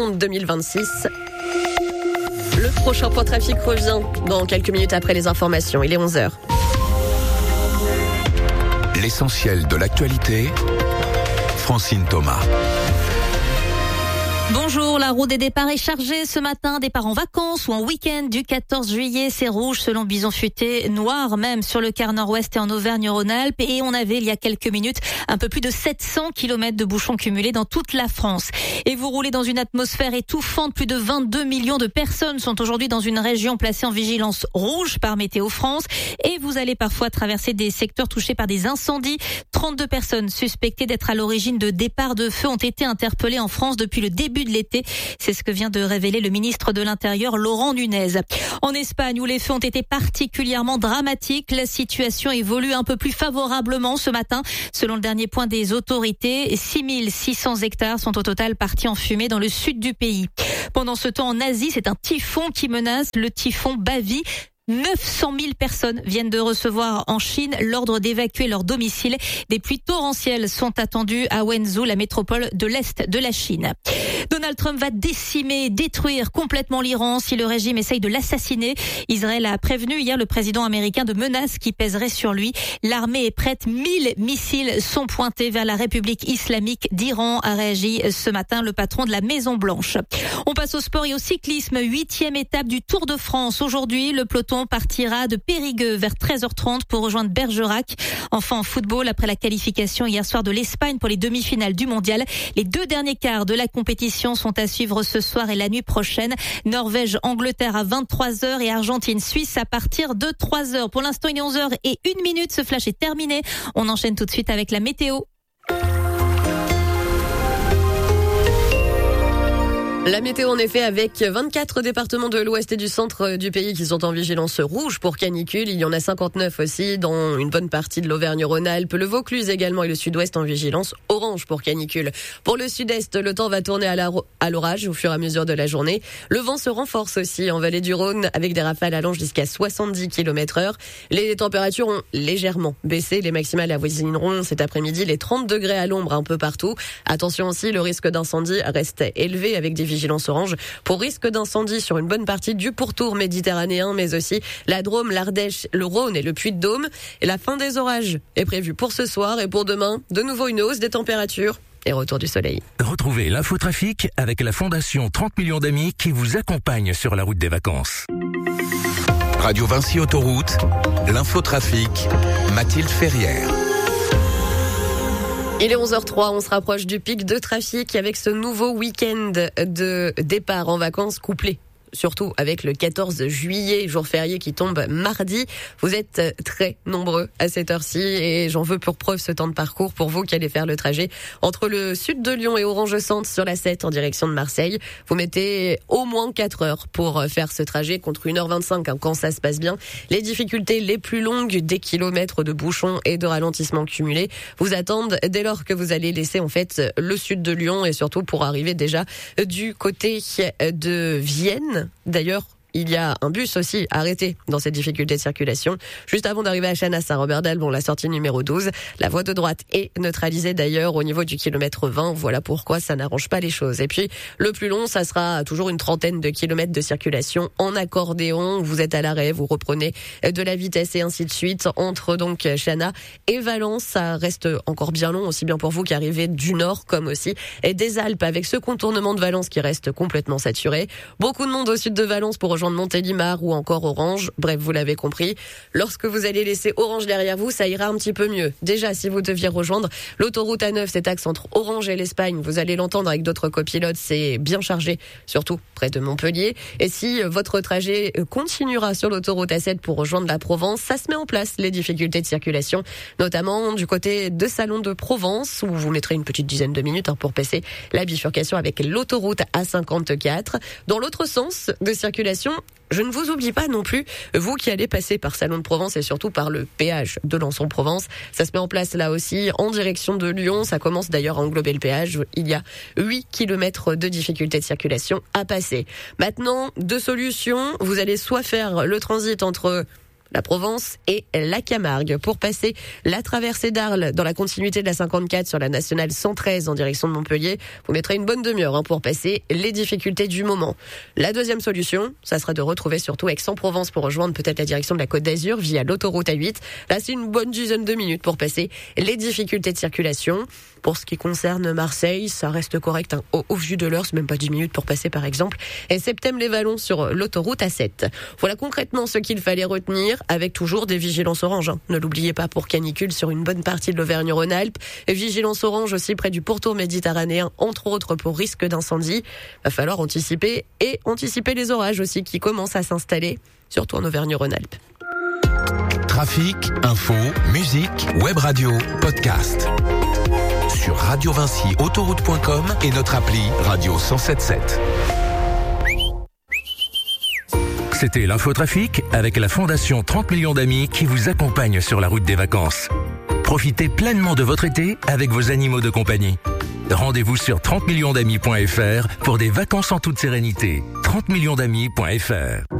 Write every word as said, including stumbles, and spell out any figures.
édition deux mille vingt-six. Le prochain point trafic revient dans quelques minutes après les informations. Il est onze heures. L'essentiel de l'actualité, Francine Thomas. Bonjour, la route des départs est chargée ce matin. Départ en vacances ou en week-end du quatorze juillet. C'est rouge selon Bison Futé, noir même sur le quart nord-ouest et en Auvergne-Rhône-Alpes. Et on avait il y a quelques minutes un peu plus de sept cents kilomètres de bouchons cumulés dans toute la France. Et vous roulez dans une atmosphère étouffante. Plus de vingt-deux millions de personnes sont aujourd'hui dans une région placée en vigilance rouge par Météo France. Et vous allez parfois traverser des secteurs touchés par des incendies. trente-deux personnes suspectées d'être à l'origine de départs de feu ont été interpellées en France depuis le début de l'été. C'est ce que vient de révéler le ministre de l'Intérieur, Laurent Nunez. En Espagne, où les feux ont été particulièrement dramatiques, la situation évolue un peu plus favorablement ce matin. Selon le dernier point des autorités, six mille six cents hectares sont au total partis en fumée dans le sud du pays. Pendant ce temps, en Asie, c'est un typhon qui menace, le typhon Bavi. neuf cent mille personnes viennent de recevoir en Chine l'ordre d'évacuer leur domicile. Des pluies torrentielles sont attendues à Wenzhou, la métropole de l'Est de la Chine. Donald Trump va décimer, détruire complètement l'Iran si le régime essaye de l'assassiner. Israël a prévenu hier le président américain de menaces qui pèseraient sur lui. L'armée est prête, mille missiles sont pointés vers la République islamique d'Iran, a réagi ce matin le patron de la Maison Blanche. On passe au sport et au cyclisme. Huitième étape du Tour de France. Aujourd'hui, le peloton partira de Périgueux vers treize heures trente pour rejoindre Bergerac. Enfin en football, après la qualification hier soir de l'Espagne pour les demi-finales du mondial, les deux derniers quarts de la compétition sont à suivre ce soir et la nuit prochaine. Norvège-Angleterre à vingt-trois heures et Argentine-Suisse à partir de trois heures. Pour l'instant, il est onze heures et une minute. Ce flash est terminé. On enchaîne tout de suite avec la météo. La météo en effet avec vingt-quatre départements de l'ouest et du centre du pays qui sont en vigilance rouge pour canicule. Il y en a cinquante-neuf aussi dans une bonne partie de l'Auvergne-Rhône-Alpes. Le Vaucluse également et le sud-ouest en vigilance orange pour canicule. Pour le sud-est, le temps va tourner à, la, à l'orage au fur et à mesure de la journée. Le vent se renforce aussi en vallée du Rhône avec des rafales allant jusqu'à soixante-dix kilomètres heure. Les températures ont légèrement baissé. Les maximales avoisineront cet après-midi les trente degrés à l'ombre un peu partout. Attention aussi, le risque d'incendie reste élevé avec des vigilance orange pour risque d'incendie sur une bonne partie du pourtour méditerranéen, mais aussi la Drôme, l'Ardèche, le Rhône et le Puy-de-Dôme. Et la fin des orages est prévue pour ce soir et pour demain. De nouveau une hausse des températures et retour du soleil. Retrouvez l'infotrafic avec la Fondation trente millions d'amis qui vous accompagne sur la route des vacances. Radio Vinci Autoroute, l'infotrafic, Mathilde Ferrière. Il est onze heures trois, on se rapproche du pic de trafic avec ce nouveau week-end de départ en vacances couplé. Surtout avec le quatorze juillet, jour férié qui tombe mardi. Vous êtes très nombreux à cette heure-ci et j'en veux pour preuve ce temps de parcours pour vous qui allez faire le trajet entre le sud de Lyon et Orange-Centre sur la sept en direction de Marseille. Vous mettez au moins quatre heures pour faire ce trajet contre une heure vingt-cinq hein, quand ça se passe bien. Les difficultés les plus longues, des kilomètres de bouchons et de ralentissements cumulés, vous attendent dès lors que vous allez laisser en fait le sud de Lyon et surtout pour arriver déjà du côté de Vienne. D'ailleurs, il y a un bus aussi arrêté dans cette difficulté de circulation. Juste avant d'arriver à Chanas, à Robert Dalbon, la sortie numéro douze. La voie de droite est neutralisée d'ailleurs au niveau du kilomètre vingt. Voilà pourquoi ça n'arrange pas les choses. Et puis, le plus long, ça sera toujours une trentaine de kilomètres de circulation en accordéon. Vous êtes à l'arrêt, vous reprenez de la vitesse et ainsi de suite. Entre donc Chana et Valence, ça reste encore bien long, aussi bien pour vous qui arrivez du nord comme aussi des Alpes avec ce contournement de Valence qui reste complètement saturé. Beaucoup de monde au sud de Valence pour rejoindre Montélimar ou encore Orange. Bref, vous l'avez compris. Lorsque vous allez laisser Orange derrière vous, ça ira un petit peu mieux. Déjà, si vous deviez rejoindre l'autoroute A neuf, cet axe entre Orange et l'Espagne, vous allez l'entendre avec d'autres copilotes, c'est bien chargé, surtout près de Montpellier. Et si votre trajet continuera sur l'autoroute A sept pour rejoindre la Provence, ça se met en place, les difficultés de circulation, notamment du côté de Salon de Provence, où vous mettrez une petite dizaine de minutes hein, pour passer la bifurcation avec l'autoroute A cinquante-quatre. Dans l'autre sens de circulation, je ne vous oublie pas non plus, vous qui allez passer par Salon de Provence et surtout par le péage de Lançon-Provence. Ça se met en place là aussi en direction de Lyon. Ça commence d'ailleurs à englober le péage. Il y a huit kilomètres de difficulté de circulation à passer. Maintenant, deux solutions. Vous allez soit faire le transit entre la Provence et la Camargue. Pour passer la traversée d'Arles dans la continuité de la cinquante-quatre sur la nationale cent treize en direction de Montpellier, vous mettrez une bonne demi-heure hein, pour passer les difficultés du moment. La deuxième solution, ça sera de retrouver surtout Aix-en-Provence pour rejoindre peut-être la direction de la Côte d'Azur via l'autoroute A huit. Là, c'est une bonne dizaine de minutes pour passer les difficultés de circulation. Pour ce qui concerne Marseille, ça reste correct hein. au, au vu de l'heure, c'est même pas dix minutes pour passer par exemple. Et Septem-les-Vallons sur l'autoroute A sept. Voilà concrètement ce qu'il fallait retenir, avec toujours des vigilances oranges. Hein. Ne l'oubliez pas pour canicule sur une bonne partie de l'Auvergne-Rhône-Alpes. Et vigilance orange aussi près du pourtour méditerranéen, entre autres pour risque d'incendie. Va falloir anticiper et anticiper les orages aussi qui commencent à s'installer, surtout en Auvergne-Rhône-Alpes. Trafic, info, musique, web radio, podcast. Sur radio vinci autoroute point com et notre appli Radio cent sept sept. C'était l'infotrafic avec la Fondation trente millions d'amis qui vous accompagne sur la route des vacances. Profitez pleinement de votre été avec vos animaux de compagnie. Rendez-vous sur trente millions d'amis point f r pour des vacances en toute sérénité. trente millions d'amis point f r